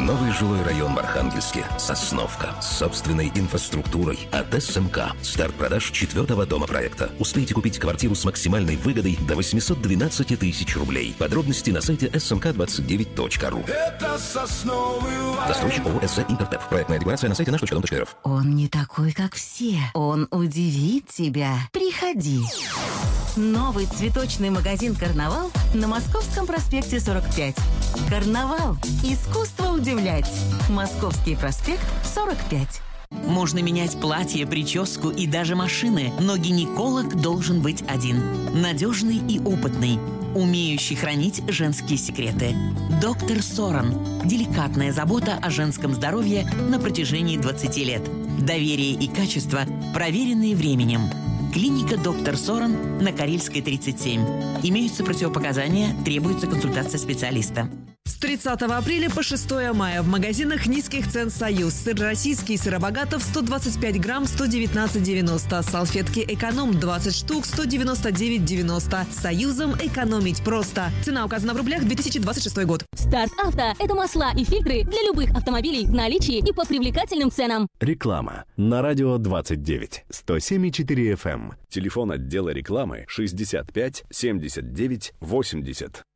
Новый жилой район в Архангельске. Сосновка. С собственной инфраструктурой. От СМК. Старт продаж 4-го дома проекта. Успейте купить квартиру с максимальной выгодой до 812 тысяч рублей. Подробности на сайте smk29.ru. Это Сосновый Лай. Застройщик ООО «СЗ Интертеп». Проектная декларация на сайте наш.дом.рф. Он не такой, как все. Он удивит тебя. Приходи. Новый цветочный магазин «Карнавал» на Московском проспекте 45. «Карнавал» – искусство удивлять. Московский проспект 45. Можно менять платье, прическу и даже машины, но гинеколог должен быть один. Надежный и опытный, умеющий хранить женские секреты. Доктор Соран. Деликатная забота о женском здоровье на протяжении 20 лет. Доверие и качество, проверенные временем. Клиника «Доктор Соран» на Карельской, 37. Имеются противопоказания, требуется консультация специалиста. С 30 апреля по 6 мая в магазинах низких цен «Союз». Сыр российский Сыробогатов 125 грамм 119,90. Салфетки «Эконом» 20 штук 199,90. С «Союзом» экономить просто. Цена указана в рублях, 2026 год. Старт Авто – это масла и фильтры для любых автомобилей в наличии и по привлекательным ценам. Реклама на радио 29 107,4 FM. Телефон отдела рекламы 65 79 80.